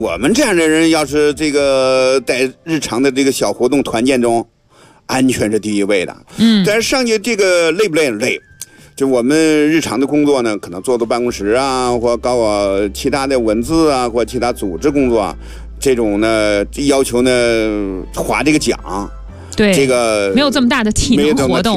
我们这样的人要是这个在日常的这个小活动团建中，安全是第一位的。但是上去这个累不累？累。就我们日常的工作呢，可能坐办公室啊，或搞我其他的文字啊，或其他组织工作啊，这种呢要求呢划这个桨。 对， 这个没有这么大的体能活动